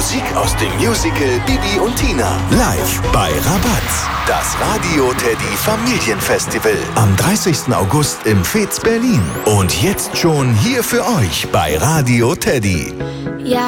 Musik aus dem Musical Bibi und Tina. Live bei Rabatz. Das Radio Teddy Familienfestival. Am 30. August im Fez Berlin. Und jetzt schon hier für euch bei Radio Teddy. Ja.